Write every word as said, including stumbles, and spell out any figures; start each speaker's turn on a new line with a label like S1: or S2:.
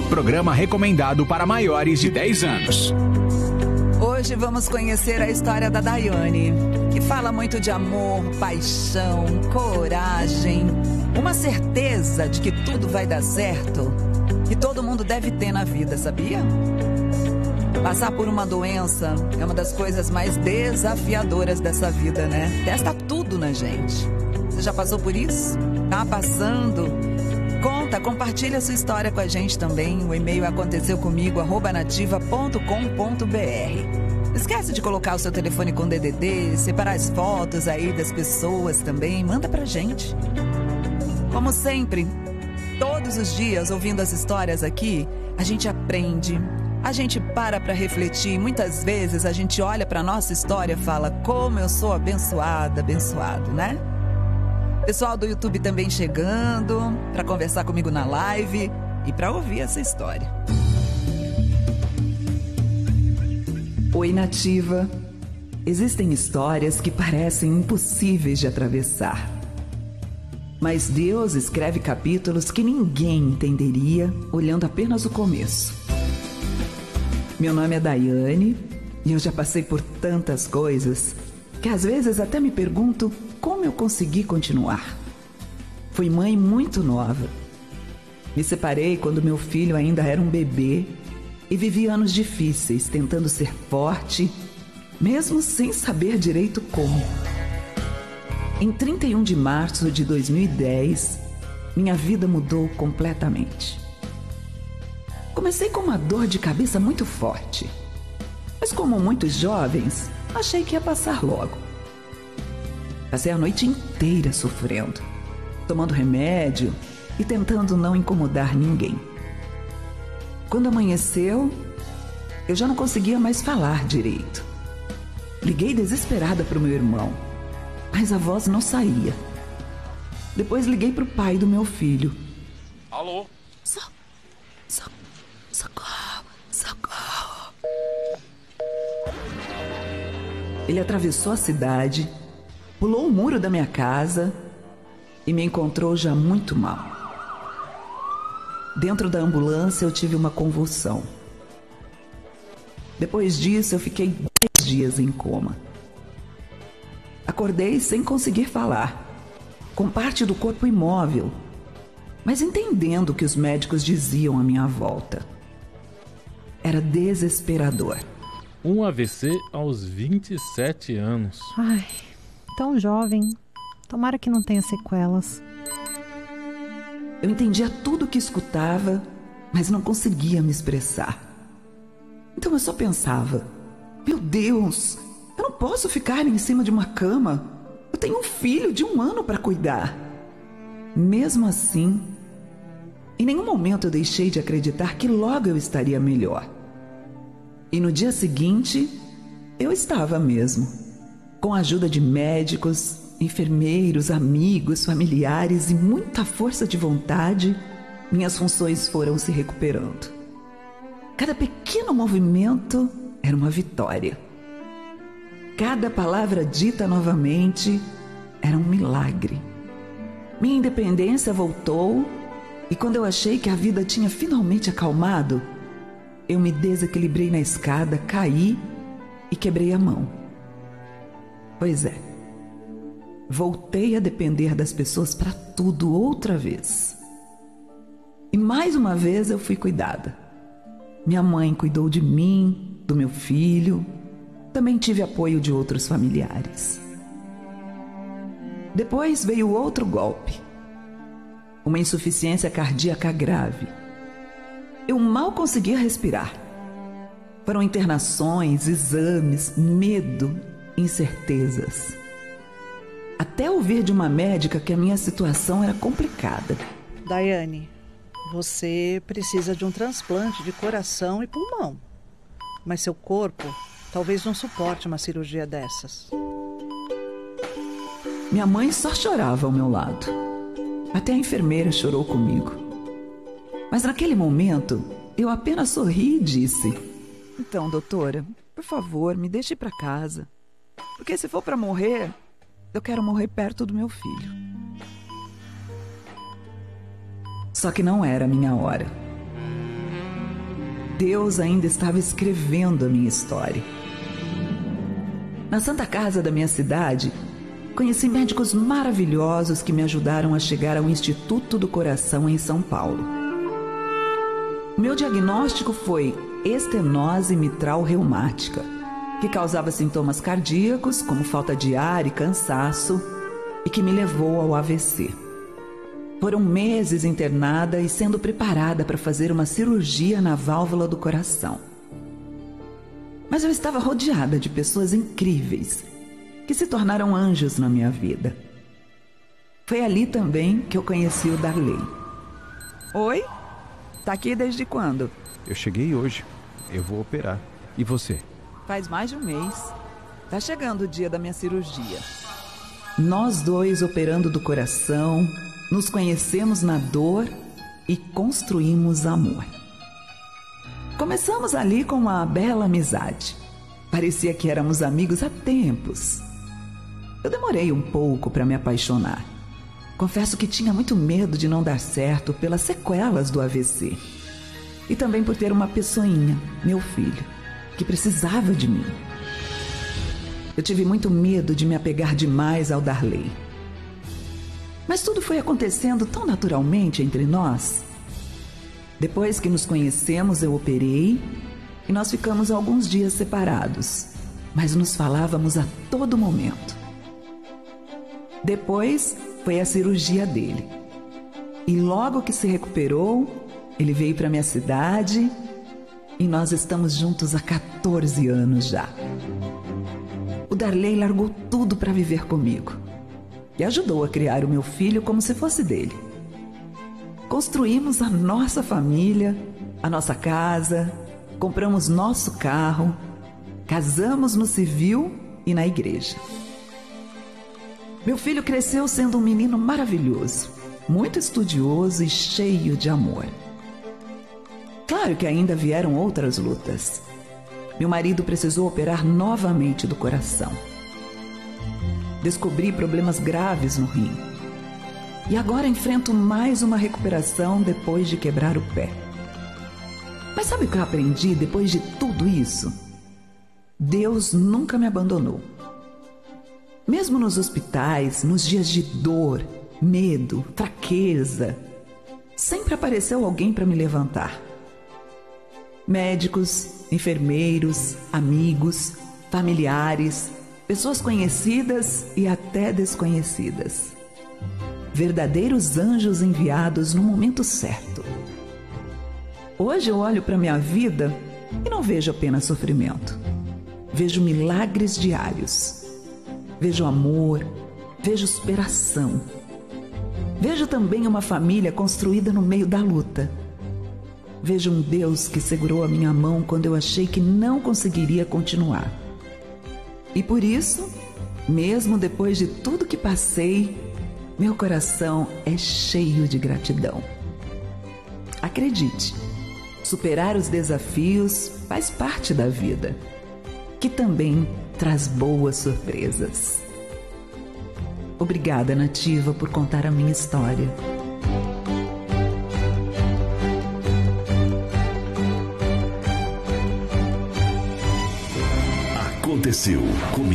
S1: programa recomendado para maiores de dez anos.
S2: Hoje vamos conhecer a história da Daiane, que fala muito de amor, paixão, coragem, uma certeza de que tudo vai dar certo, que todo mundo deve ter na vida, sabia? Passar por uma doença é uma das coisas mais desafiadoras dessa vida, né? Testa tudo na gente. Você já passou por isso? Tá passando? Conta, compartilha a sua história com a gente também. O e-mail é aconteceu comigo, arroba nativa ponto com ponto b r. Não esquece de colocar o seu telefone com D D D, separar as fotos aí das pessoas também. Manda pra gente. Como sempre, todos os dias ouvindo as histórias aqui, a gente aprende, a gente para pra refletir. Muitas vezes a gente olha pra nossa história e fala, como eu sou abençoada, abençoado, né? Pessoal do YouTube também chegando para conversar comigo na live e para ouvir essa história. Oi, Nativa. Existem histórias que parecem impossíveis de atravessar. Mas Deus escreve capítulos que ninguém entenderia olhando apenas o começo. Meu nome é Daiane e eu já passei por tantas coisas que às vezes até me pergunto como eu consegui continuar. Fui mãe muito nova. Me separei quando meu filho ainda era um bebê e vivi anos difíceis tentando ser forte, mesmo sem saber direito como. Em trinta e um de março de dois mil e dez, minha vida mudou completamente. Comecei com uma dor de cabeça muito forte, mas como muitos jovens, achei que ia passar logo. Passei a noite inteira sofrendo, tomando remédio e tentando não incomodar ninguém. Quando amanheceu, eu já não conseguia mais falar direito. Liguei desesperada para o meu irmão, mas a voz não saía. Depois liguei para o pai do meu filho.
S3: Alô?
S2: So, so, socorro, socorro. Ele atravessou a cidade, pulou o muro da minha casa e me encontrou já muito mal. Dentro da ambulância eu tive uma convulsão. Depois disso eu fiquei dez dias em coma. Acordei sem conseguir falar, com parte do corpo imóvel, mas entendendo o que os médicos diziam à minha volta. Era desesperador.
S3: Um A V C aos vinte e sete anos.
S4: Ai, tão jovem. Tomara que não tenha sequelas.
S2: Eu entendia tudo o que escutava, mas não conseguia me expressar. Então eu só pensava, meu Deus, eu não posso ficar em cima de uma cama. Eu tenho um filho de um ano para cuidar. Mesmo assim, em nenhum momento eu deixei de acreditar que logo eu estaria melhor. E no dia seguinte, eu estava mesmo. Com a ajuda de médicos, enfermeiros, amigos, familiares e muita força de vontade, minhas funções foram se recuperando. Cada pequeno movimento era uma vitória. Cada palavra dita novamente era um milagre. Minha independência voltou e quando eu achei que a vida tinha finalmente acalmado, eu me desequilibrei na escada, caí e quebrei a mão. Pois é, voltei a depender das pessoas para tudo outra vez. E mais uma vez eu fui cuidada. Minha mãe cuidou de mim, do meu filho. Também tive apoio de outros familiares. Depois veio outro golpe. Uma insuficiência cardíaca grave. Eu mal conseguia respirar. Foram internações, exames, medo, incertezas. Até ouvir de uma médica que a minha situação era complicada.
S5: Daiane, você precisa de um transplante de coração e pulmão. Mas seu corpo talvez não suporte uma cirurgia dessas.
S2: Minha mãe só chorava ao meu lado. Até a enfermeira chorou comigo. Mas naquele momento, eu apenas sorri e disse: então, doutora, por favor, me deixe ir para casa. Porque se for para morrer, eu quero morrer perto do meu filho. Só que não era a minha hora. Deus ainda estava escrevendo a minha história. Na Santa Casa da minha cidade, conheci médicos maravilhosos que me ajudaram a chegar ao Instituto do Coração em São Paulo. Meu diagnóstico foi estenose mitral reumática, que causava sintomas cardíacos como falta de ar e cansaço e que me levou ao A V C. Foram meses internada e sendo preparada para fazer uma cirurgia na válvula do coração. Mas eu estava rodeada de pessoas incríveis, que se tornaram anjos na minha vida. Foi ali também que eu conheci o Darley. Oi? Tá aqui desde quando?
S6: Eu cheguei hoje. Eu vou operar. E você?
S2: Faz mais de um mês. Tá chegando o dia da minha cirurgia. Nós dois operando do coração, nos conhecemos na dor e construímos amor. Começamos ali com uma bela amizade. Parecia que éramos amigos há tempos. Eu demorei um pouco para me apaixonar. Confesso que tinha muito medo de não dar certo pelas sequelas do A V C. E também por ter uma pessoinha, meu filho, que precisava de mim. Eu tive muito medo de me apegar demais ao Darley. Mas tudo foi acontecendo tão naturalmente entre nós. Depois que nos conhecemos, eu operei e nós ficamos alguns dias separados, mas nos falávamos a todo momento. Depois foi a cirurgia dele. E logo que se recuperou, ele veio para minha cidade e nós estamos juntos há quatorze anos já. O Darley largou tudo para viver comigo e ajudou a criar o meu filho como se fosse dele. Construímos a nossa família, a nossa casa, compramos nosso carro, casamos no civil e na igreja. Meu filho cresceu sendo um menino maravilhoso, muito estudioso e cheio de amor. Claro que ainda vieram outras lutas. Meu marido precisou operar novamente do coração. Descobri problemas graves no rim. E agora enfrento mais uma recuperação depois de quebrar o pé. Mas sabe o que eu aprendi depois de tudo isso? Deus nunca me abandonou. Mesmo nos hospitais, nos dias de dor, medo, fraqueza, sempre apareceu alguém para me levantar. Médicos, enfermeiros, amigos, familiares, pessoas conhecidas e até desconhecidas. Verdadeiros anjos enviados no momento certo. Hoje eu olho para minha vida e não vejo apenas sofrimento. Vejo milagres diários. Vejo amor, vejo superação. Vejo também uma família construída no meio da luta. Vejo um Deus que segurou a minha mão quando eu achei que não conseguiria continuar. E por isso, mesmo depois de tudo que passei, meu coração é cheio de gratidão. Acredite, superar os desafios faz parte da vida, que também traz boas surpresas. Obrigada, Nativa, por contar a minha história.
S7: Aconteceu comigo.